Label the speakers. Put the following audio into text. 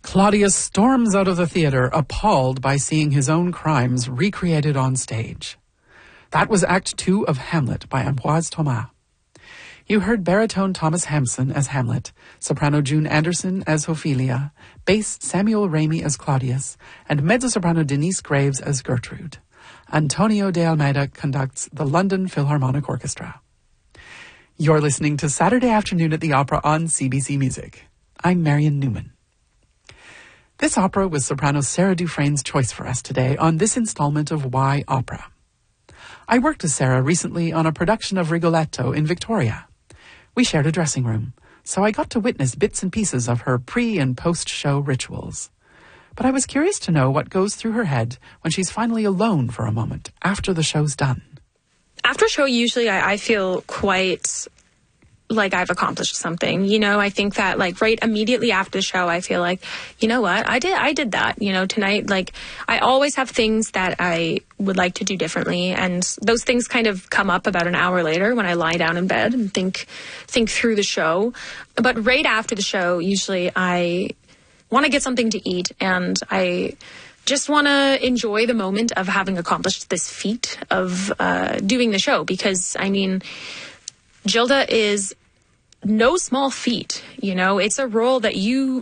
Speaker 1: Claudius storms out of the theater, appalled by seeing his own crimes recreated on stage. That was Act 2 of Hamlet by Ambroise Thomas. You heard baritone Thomas Hampson as Hamlet, soprano June Anderson as Ophelia, bass Samuel Ramey as Claudius, and mezzo-soprano Denise Graves as Gertrude. Antonio de Almeida conducts the London Philharmonic Orchestra. You're listening to Saturday Afternoon at the Opera on CBC Music. I'm Marion Newman. This opera was soprano Sarah Dufresne's choice for us today on this installment of Why Opera. I worked with Sarah recently on a production of Rigoletto in Victoria. We shared a dressing room, so I got to witness bits and pieces of her pre- and post-show rituals. But I was curious to know what goes through her head when she's finally alone for a moment after the show's done.
Speaker 2: After a show, usually I feel quite like I've accomplished something. You know, I think that like right immediately after the show, I feel like, you know what, I did that, you know, tonight. Like I always have things that I would like to do differently. And those things kind of come up about an hour later when I lie down in bed and think through the show. But right after the show, usually I want to get something to eat and I just want to enjoy the moment of having accomplished this feat of doing the show. Because, I mean, Gilda is no small feat, you know. It's a role that you